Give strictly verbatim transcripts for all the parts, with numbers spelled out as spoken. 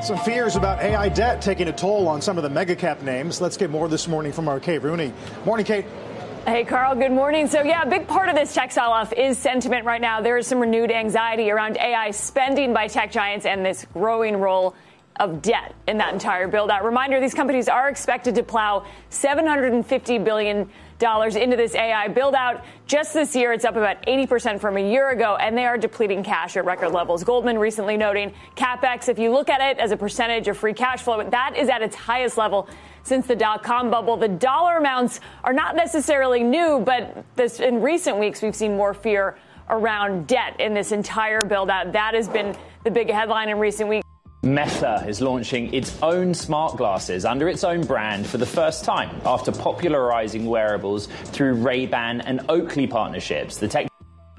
Some fears about A I debt taking a toll on some of the mega cap names. Let's get more this morning from our Kate Rooney. Morning, Kate. Hey, Carl, good morning. So, yeah, a big part of this tech sell-off is sentiment right now. There is some renewed anxiety around A I spending by tech giants and this growing role of debt in that entire build-out. Reminder, these companies are expected to plow seven hundred fifty billion dollars into this A I build-out. Just this year, it's up about eighty percent from a year ago, and they are depleting cash at record levels. Goldman recently noting CapEx, if you look at it as a percentage of free cash flow, that is at its highest level since the dot-com bubble. The dollar amounts are not necessarily new, but this, in recent weeks, we've seen more fear around debt in this entire build-out. That has been the big headline in recent weeks. Meta is launching its own smart glasses under its own brand for the first time after popularizing wearables through Ray-Ban and Oakley partnerships. The tech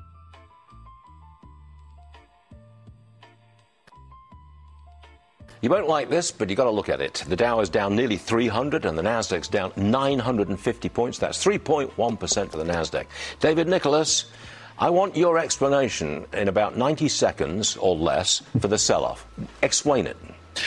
You won't like this, but you've got to look at it. The Dow is down nearly three hundred and the Nasdaq's down nine hundred fifty points. That's three point one percent for the Nasdaq. David Nicholas, I want your explanation in about ninety seconds or less for the sell-off. Explain it.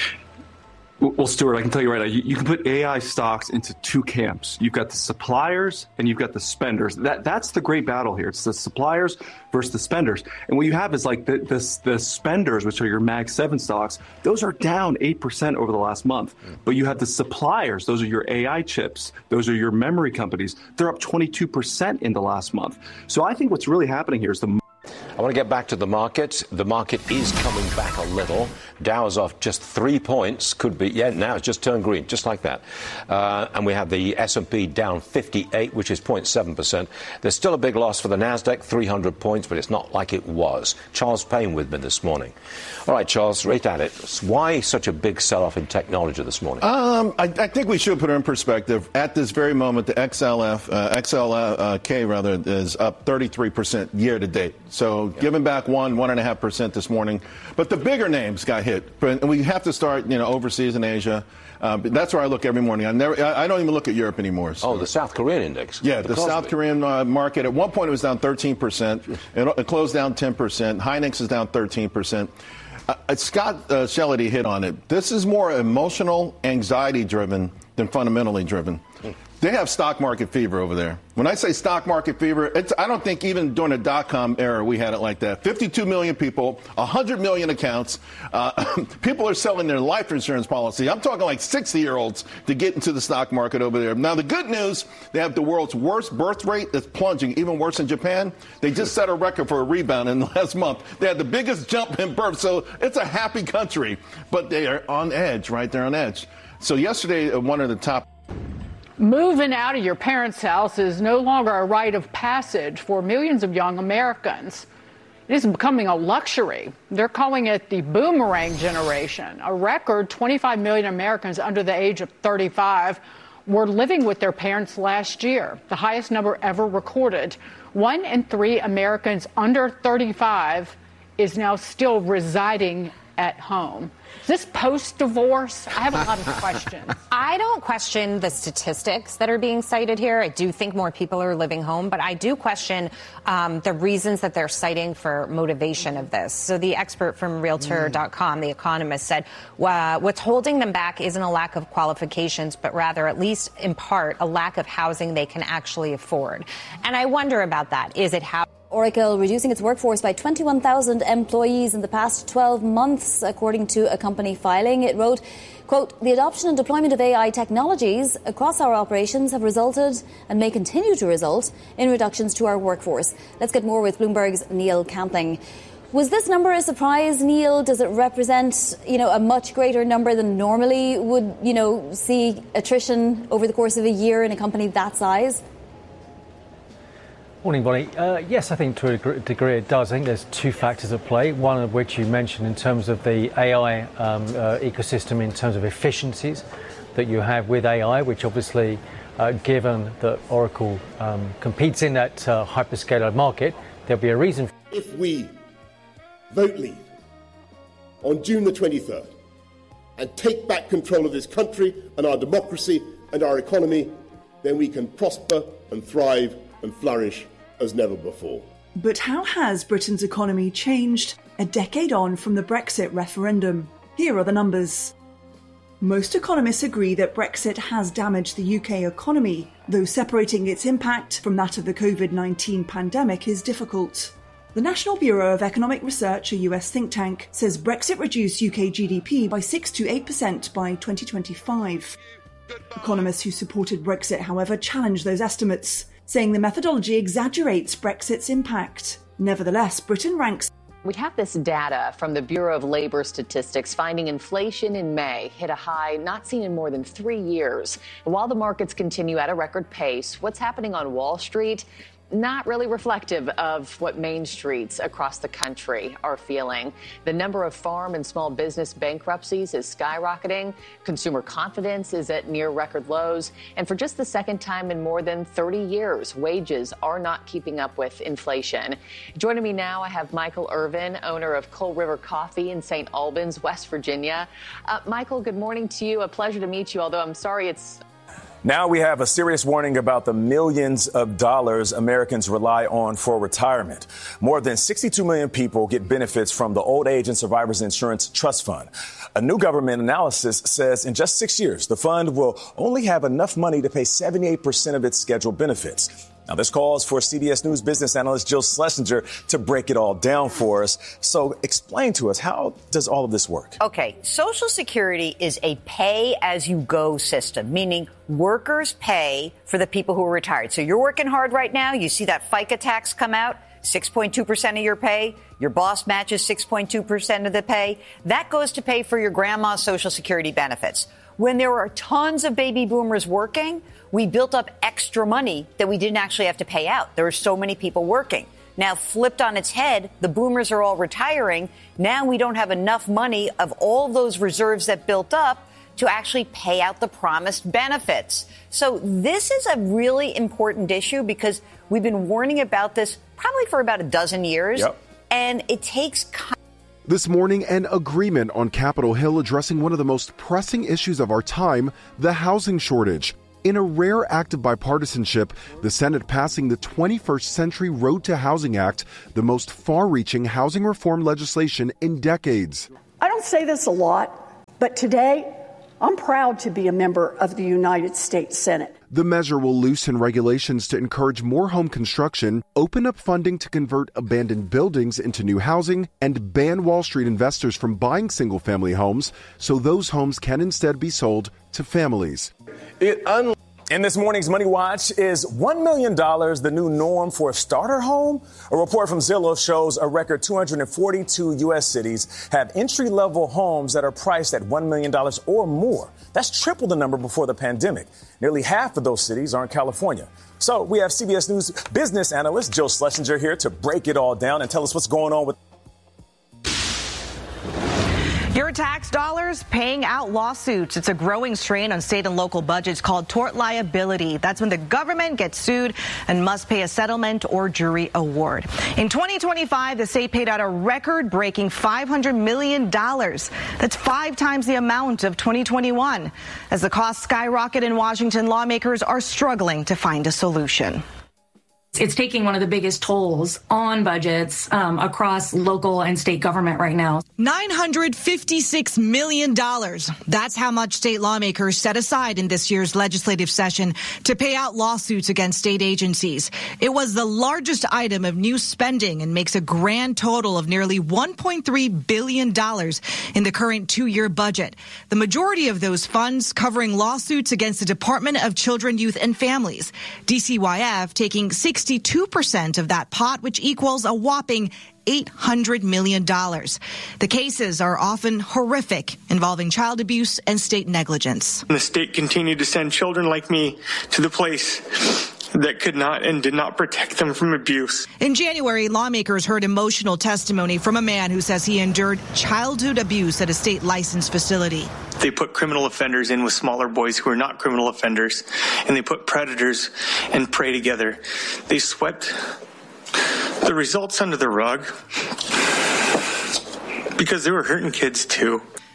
Well, Stuart, I can tell you right now, you, you can put A I stocks into two camps. You've got the suppliers and you've got the spenders. That That's the great battle here. It's the suppliers versus the spenders. And what you have is like the, the, the spenders, which are your Mag seven stocks, those are down eight percent over the last month. But you have the suppliers. Those are your A I chips. Those are your memory companies. They're up twenty-two percent in the last month. So I think what's really happening here is the I want to get back to the market. The market is coming back a little. Dow is off just three points. Could be, yeah, now it's just turned green, just like that. Uh, and we have the S and P down fifty-eight, which is zero point seven percent. There's still a big loss for the Nasdaq, three hundred points, but it's not like it was. Charles Payne with me this morning. All right, Charles, right at it. Why such a big sell-off in technology this morning? Um, I, I think we should put it in perspective. At this very moment, the X L F, uh, X L K rather, is up thirty-three percent year to date. So yeah. Giving back one, one and a half percent this morning. But the bigger names got hit. And we have to start, you know, overseas in Asia. Uh, that's where I look every morning. I never, I, I don't even look at Europe anymore. So. Oh, the South Korean index. Yeah, the South Korean uh, market. At one point, it was down thirteen percent. It, it closed down ten percent. Hynix is down thirteen percent. Uh, Scott uh, Shelley hit on it. This is more emotional, anxiety-driven than fundamentally driven. They have stock market fever over there. When I say stock market fever, it's, I don't think even during the dot-com era we had it like that. fifty-two million people, one hundred million accounts. Uh, people are selling their life insurance policy. I'm talking like sixty-year-olds to get into the stock market over there. Now, the good news, they have the world's worst birth rate that's plunging, even worse in Japan. They just set a record for a rebound in the last month. They had the biggest jump in birth, so it's a happy country. But they are on edge, right? They're on edge. So yesterday, uh, one of the top Moving out of your parents' house is no longer a rite of passage for millions of young Americans. It is becoming a luxury. They're calling it the boomerang generation. A record twenty-five million Americans under the age of thirty-five were living with their parents last year, the highest number ever recorded. One in three Americans under thirty-five is now still residing at home. Is this post-divorce? I have a lot of questions. I don't question the statistics that are being cited here. I do think more people are living home, but I do question um, the reasons that they're citing for motivation of this. So the expert from Realtor dot com, The Economist, said uh, what's holding them back isn't a lack of qualifications, but rather, at least in part, a lack of housing they can actually afford. And I wonder about that. Is it how? Oracle reducing its workforce by twenty-one thousand employees in the past twelve months, according to a company filing. It wrote, quote, the adoption and deployment of A I technologies across our operations have resulted and may continue to result in reductions to our workforce. Let's get more with Bloomberg's Neil Campling. Was this number a surprise, Neil? Does it represent, you know, a much greater number than normally would, you know, see attrition over the course of a year in a company that size? Morning, Bonnie. Uh, yes, I think to a degree it does. I think there's two factors at play, one of which you mentioned in terms of the A I um, uh, ecosystem, in terms of efficiencies that you have with A I, which obviously, uh, given that Oracle um, competes in that uh, hyperscaler market, there'll be a reason. If we vote leave on June the twenty-third and take back control of this country and our democracy and our economy, then we can prosper and thrive and flourish as never before. But how has Britain's economy changed a decade on from the Brexit referendum? Here are the numbers. Most economists agree that Brexit has damaged the U K economy, though separating its impact from that of the covid nineteen pandemic is difficult. The National Bureau of Economic Research, a U S think tank, says Brexit reduced U K G D P by six to eight percent by twenty twenty-five. Economists who supported Brexit, however, challenged those estimates, saying the methodology exaggerates Brexit's impact. Nevertheless, Britain ranks. We have this data from the Bureau of Labor Statistics finding inflation in May hit a high not seen in more than three years. And while the markets continue at a record pace, what's happening on Wall Street? Not really reflective of what main streets across the country are feeling. The number of farm and small business bankruptcies is skyrocketing. Consumer confidence is at near record lows. And for just the second time in more than thirty years, wages are not keeping up with inflation. Joining me now, I have Michael Irvin, owner of Coal River Coffee in Saint Albans, West Virginia. Uh, Michael, good morning to you. A pleasure to meet you, although I'm sorry it's Now we have a serious warning about the millions of dollars Americans rely on for retirement. More than sixty-two million people get benefits from the Old Age and Survivors Insurance Trust Fund. A new government analysis says in just six years, the fund will only have enough money to pay seventy-eight percent of its scheduled benefits. Now, this calls for C B S News business analyst Jill Schlesinger to break it all down for us. So explain to us, how does all of this work? Okay, Social Security is a pay-as-you-go system, meaning workers pay for the people who are retired. So you're working hard right now. You see that FICA tax come out, six point two percent of your pay. Your boss matches six point two percent of the pay. That goes to pay for your grandma's Social Security benefits. When there are tons of baby boomers working, we built up extra money that we didn't actually have to pay out. There are so many people working. Now, flipped on its head, the boomers are all retiring. Now we don't have enough money of all those reserves that built up to actually pay out the promised benefits. So this is a really important issue because we've been warning about this probably for about a dozen years. Yep. And it takes time. This morning, an agreement on Capitol Hill addressing one of the most pressing issues of our time, the housing shortage. In a rare act of bipartisanship, the Senate passing the twenty-first Century Road to Housing Act, the most far-reaching housing reform legislation in decades. I don't say this a lot, but today I'm proud to be a member of the United States Senate. The measure will loosen regulations to encourage more home construction, open up funding to convert abandoned buildings into new housing, and ban Wall Street investors from buying single-family homes so those homes can instead be sold to families. It un- In this morning's Money Watch, is one million dollars the new norm for a starter home? A report from Zillow shows a record two hundred forty-two U S cities have entry-level homes that are priced at one million dollars or more. That's triple the number before the pandemic. Nearly half of those cities are in California. So we have C B S News business analyst Jill Schlesinger here to break it all down and tell us what's going on with your tax dollars paying out lawsuits. It's a growing strain on state and local budgets called tort liability. That's when the government gets sued and must pay a settlement or jury award. In twenty twenty-five, the state paid out a record-breaking five hundred million dollars. That's five times the amount of twenty twenty-one. As the costs skyrocket in Washington, lawmakers are struggling to find a solution. It's taking one of the biggest tolls on budgets um, across local and state government right now. nine hundred fifty-six million dollars. That's how much state lawmakers set aside in this year's legislative session to pay out lawsuits against state agencies. It was the largest item of new spending and makes a grand total of nearly one point three billion dollars in the current two-year budget. The majority of those funds covering lawsuits against the Department of Children, Youth, and Families. D C Y F taking sixty-two percent of that pot, which equals a whopping eight hundred million dollars. The cases are often horrific, involving child abuse and state negligence. The state continued to send children like me to the place that could not and did not protect them from abuse. In January, lawmakers heard emotional testimony from a man who says he endured childhood abuse at a state licensed facility. They put criminal offenders in with smaller boys who are not criminal offenders, and they put predators and prey together. They swept the results under the rug because they were hurting kids too.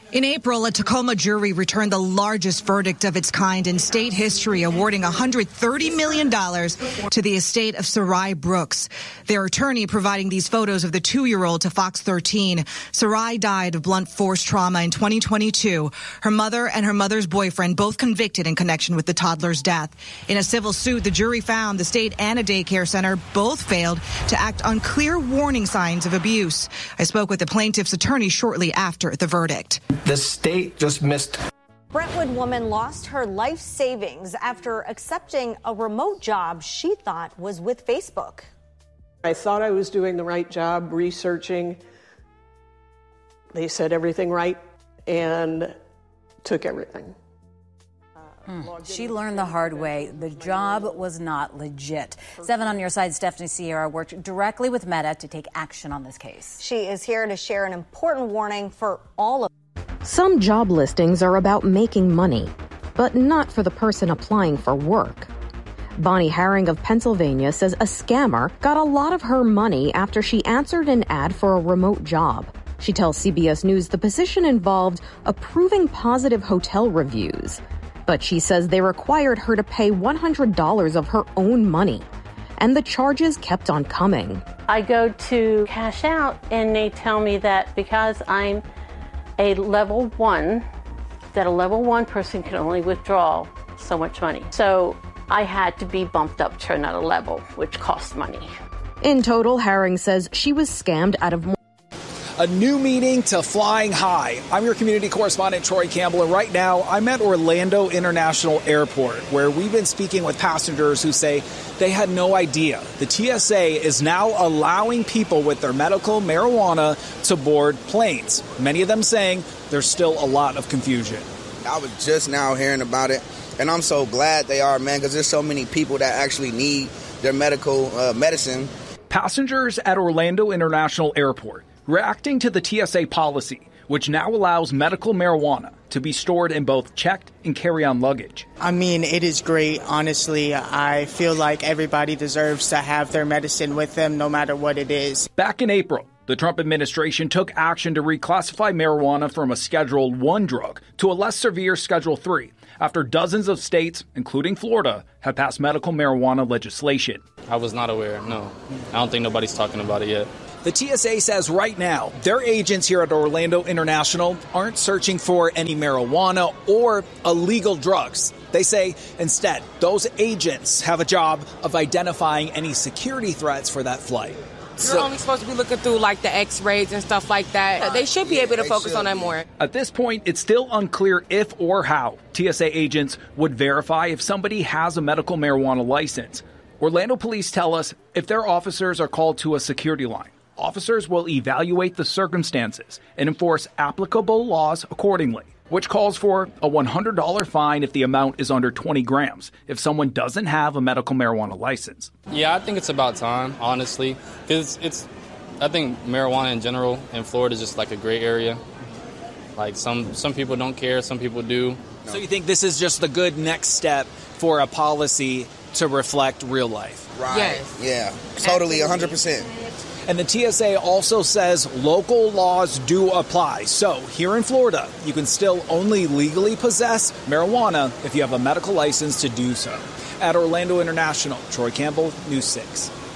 In April, a Tacoma jury returned the largest verdict of its kind in state history, awarding one hundred thirty million dollars to the estate of Sarai Brooks. Their attorney providing these photos of the two-year-old to Fox thirteen. Sarai died of blunt force trauma in twenty twenty-two. Her mother and her mother's boyfriend both convicted in connection with the toddler's death. In a civil suit, the jury found the state and a daycare center both failed to act on clear warning signs of abuse. I spoke with the plaintiff's attorney shortly after the verdict. The state just missed. Brentwood woman lost her life savings after accepting a remote job she thought was with Facebook. I thought I was doing the right job researching. They said everything right and took everything. Mm. She learned the hard way. The job was not legit. Seven on your side, Stephanie Sierra worked directly with Meta to take action on this case. She is here to share an important warning for all of Some job listings are about making money, but not for the person applying for work. Bonnie Herring of Pennsylvania says a scammer got a lot of her money after she answered an ad for a remote job. She tells C B S News the position involved approving positive hotel reviews, but she says they required her to pay one hundred dollars of her own money, and the charges kept on coming. I go to cash out, and they tell me that because I'm a level one, that a level one person can only withdraw so much money. So I had to be bumped up to another level, which cost money. In total, Herring says she was scammed out of more. A new meaning to flying high. I'm your community correspondent, Troy Campbell, and right now I'm at Orlando International Airport, where we've been speaking with passengers who say they had no idea. The T S A is now allowing people with their medical marijuana to board planes. Many of them saying there's still a lot of confusion. I was just now hearing about it, and I'm so glad they are, man, because there's so many people that actually need their medical uh, medicine. Passengers at Orlando International Airport reacting to the T S A policy, which now allows medical marijuana to be stored in both checked and carry-on luggage. I mean, it is great. Honestly, I feel like everybody deserves to have their medicine with them, no matter what it is. Back in April, the Trump administration took action to reclassify marijuana from a Schedule one drug to a less severe Schedule three, after dozens of states, including Florida, had passed medical marijuana legislation. I was not aware, no. I don't think nobody's talking about it yet. The T S A says right now, their agents here at Orlando International aren't searching for any marijuana or illegal drugs. They say, instead, those agents have a job of identifying any security threats for that flight. You're so, only supposed to be looking through, like, the x-rays and stuff like that. They should be able to focus on that more. At this point, it's still unclear if or how T S A agents would verify if somebody has a medical marijuana license. Orlando police tell us if their officers are called to a security line, officers will evaluate the circumstances and enforce applicable laws accordingly, which calls for a one hundred dollars fine if the amount is under twenty grams if someone doesn't have a medical marijuana license. Yeah, I think it's about time, honestly, because it's, I think marijuana in general in Florida is just like a gray area. Like some, some people don't care, some people do. So you think this is just the good next step for a policy to reflect real life? Right. Yes. Yeah, totally, one hundred percent. And the T S A also says local laws do apply. So here in Florida, you can still only legally possess marijuana if you have a medical license to do so. At Orlando International, Troy Campbell, News six.